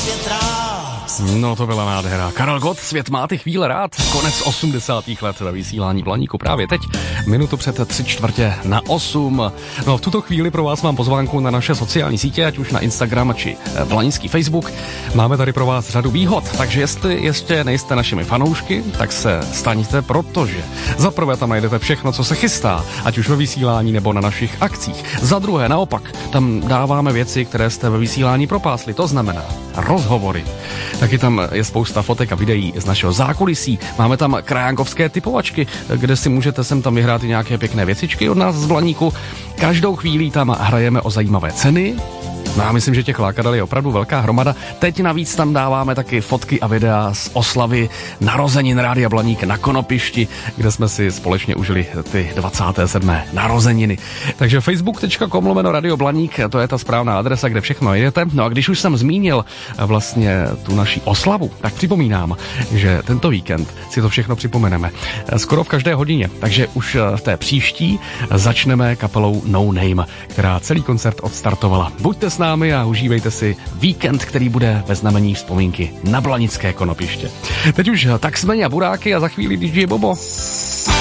svět rád. No to byla nádhera. Karel Gott, Svět má ty chvíle rád. Konec 80. let ve vysílání Blaníku právě teď. Minutu před 7:45. No v tuto chvíli pro vás mám pozvánku na naše sociální sítě, ať už na Instagram či Blanícký Facebook. Máme tady pro vás řadu výhod, takže jestli ještě nejste našimi fanoušky, tak se staňte, protože za prvé tam najdete všechno, co se chystá, ať už ve vysílání nebo na našich akcích. Za druhé naopak, tam dáváme věci, které jste ve vysílání propásli, to znamená rozhovory. Taky tam je spousta fotek a videí z našeho zákulisí. Máme tam krajánkovské typovačky, kde si můžete sem tam vyhrát i nějaké pěkné věcičky od nás z Blaníku. Každou chvíli tam hrajeme o zajímavé ceny. No já myslím, že těch lákadel je opravdu velká hromada. Teď navíc tam dáváme taky fotky a videa z oslavy narozenin Rádia Blaník na Konopišti, kde jsme si společně užili ty 27. narozeniny. Takže facebook.com/Radio Blaník, to je ta správná adresa, kde všechno jdete. No a když už jsem zmínil vlastně tu naši oslavu, tak připomínám, že tento víkend si to všechno připomeneme skoro v každé hodině. Takže už v té příští začneme kapelou No Name, která celý koncert odstartovala. Buďte s námi a užívejte si víkend, který bude ve znamení vzpomínky na blanické Konopiště. Teď už tak jsme a buráky a za chvíli DJ Bobo.